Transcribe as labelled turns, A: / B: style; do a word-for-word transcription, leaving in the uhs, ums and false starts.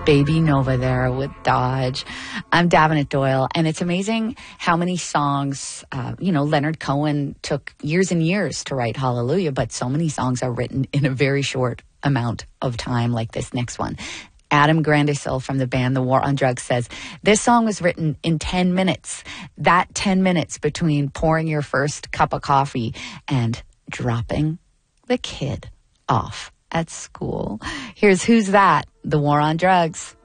A: Baby Nova there with Dodge. I'm Davenant Doyle, and it's amazing how many songs, uh, you know, Leonard Cohen took years and years to write Hallelujah, but so many songs are written in a very short amount of time, like this next one. Adam Grandesil from the band The War on Drugs says, this song was written in ten minutes. That ten minutes between pouring your first cup of coffee and dropping the kid off at school. Here's Who's That? The War on Drugs.